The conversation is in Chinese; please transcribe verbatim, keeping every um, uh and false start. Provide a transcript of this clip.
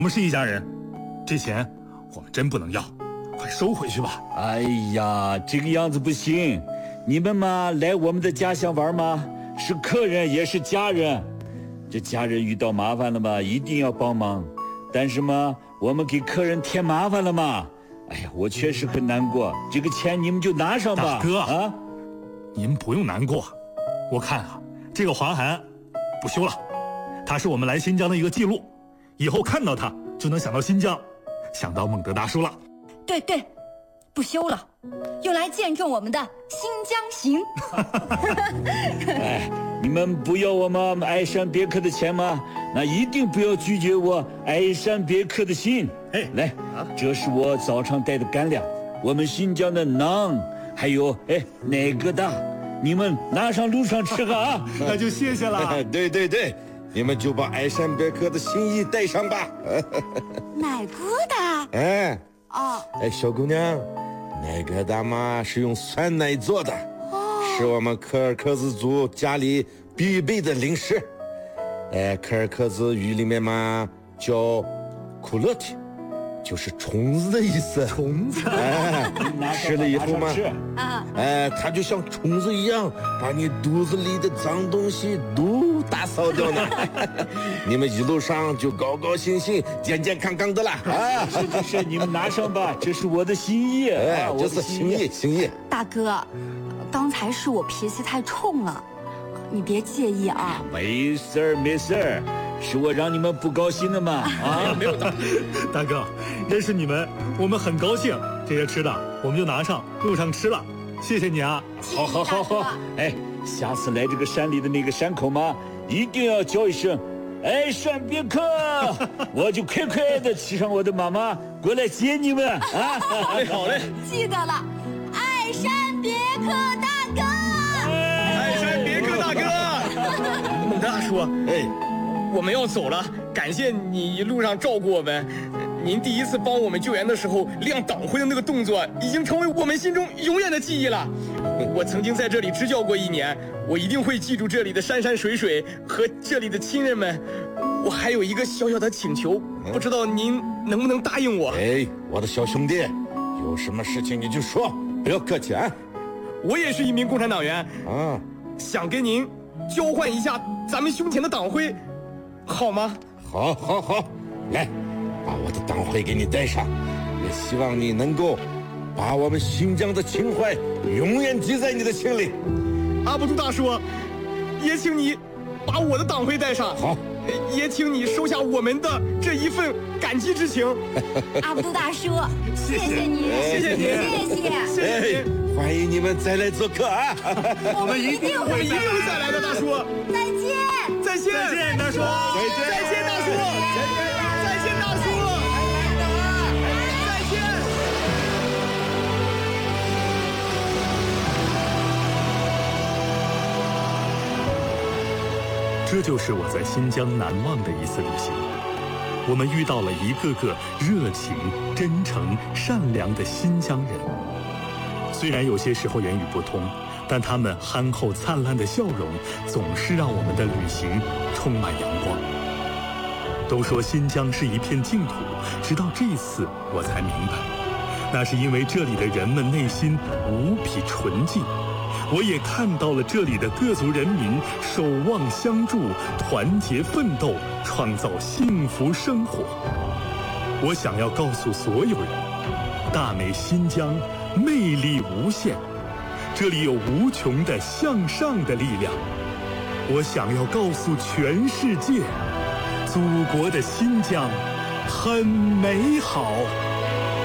我们是一家人，这钱我们真不能要，快收回去吧。 哎呀，这个样子不行，你们嘛来我们的家乡玩嘛，是客人也是家人，这家人遇到麻烦了嘛，一定要帮忙。但是嘛，我们给客人添麻烦了嘛，哎呀，我确实很难过。这个钱你们就拿上吧。 大哥啊， 您不用难过，我看啊，这个华函不修了，它是我们来新疆的一个记录，以后看到它就能想到新疆，想到孟德大叔了。 对对，不修了，用来见证我们的新疆行。 哎，你们不要我们爱山别克的钱吗？那一定不要拒绝我爱山别克的心。 哎， 来，啊、这是我早上带的干粮，我们新疆的馕，还有哎奶疙瘩，你们拿上路上吃个啊。 那就谢谢了。 对对对，你们就把爱山别克的心意带上吧。 奶疙瘩？ 哎， 哦， 哎，小姑娘，奶疙瘩嘛是用酸奶做的，哦、是我们柯尔克孜族家里必备的零食。哎，柯尔克孜语里面嘛叫库勒提，就是虫子的意思。 虫子， 哎，吃了以后嘛， 啊， 哎，它就像虫子一样，把你肚子里的脏东西都打扫掉呢。你们一路上就高高兴兴、健健康康的啦。啊， 是是是，你们拿上吧，这是我的心意。 哎， 啊、 这是心意，心意。 大哥，刚才是我脾气太冲了，你别介意啊。 没事儿没事儿，是我让你们不高兴的嘛。啊， 没有的。大哥，认识你们，我们很高兴。这些吃的我们就拿上路上吃了，谢谢你啊。 好好好好，哎，下次来这个山里的那个山口嘛，一定要叫一声爱山别克，我就快快的骑上我的马马过来接你们啊。 好嘞好嘞， 记得了，爱山别克大哥。 爱山别克大哥。孟德大叔， 哎， 我们要走了，感谢你一路上照顾我们。您第一次帮我们救援的时候亮党徽的那个动作，已经成为我们心中永远的记忆了。我曾经在这里支教过一年，我一定会记住这里的山山水水和这里的亲人们。我还有一个小小的请求，不知道您能不能答应我？ 哎，我的小兄弟，有什么事情你就说，不要客气啊。 我也是一名共产党员啊， 想跟您交换一下咱们胸前的党徽，好吗？ 好，好，好，来，把我的党徽给你带上，也希望你能够把我们新疆的情怀永远记在你的心里。 阿卜杜大叔，也请你把我的党徽带上。 好， 也请你收下我们的这一份感激之情。 阿卜杜大叔，谢谢你， 谢谢你， 谢谢， 谢谢您。 欢迎你们再来做客啊！ 我们一定会一定会再来的，大叔。 再见， 再见， 再见，大叔， 再见， 再见，大叔，再见，大叔，再见。 这就是我在新疆难忘的一次旅行。我们遇到了一个个热情、真诚、善良的新疆人。虽然有些时候言语不通，但他们憨厚灿烂的笑容总是让我们的旅行充满阳光。都说新疆是一片净土，直到这次我才明白，那是因为这里的人们内心无比纯净。我也看到了这里的各族人民守望相助，团结奋斗，创造幸福生活。我想要告诉所有人，大美新疆魅力无限，这里有无穷的向上的力量。我想要告诉全世界，祖国的新疆很美好。